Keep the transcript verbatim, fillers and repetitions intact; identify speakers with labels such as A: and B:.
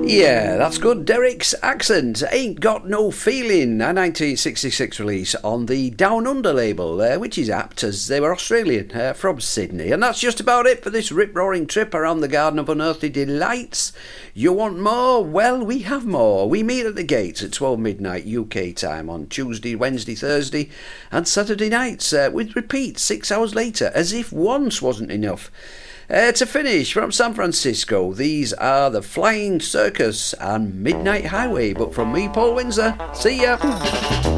A: Yeah, that's good. Derek's Accent, Ain't Got No Feeling, a nineteen sixty-six release on the Down Under label, uh, which is apt as they were Australian, uh, from Sydney. And that's just about it for this rip-roaring trip around the Garden of Unearthly Delights. You want more? Well, we have more. We meet at the gates at twelve midnight U K time on Tuesday, Wednesday, Thursday and Saturday nights, uh, with repeats six hours later, as if once wasn't enough. Uh, to finish, from San Francisco, these are the Flying Circus and Midnight Highway. But from me, Paul Windsor, see ya!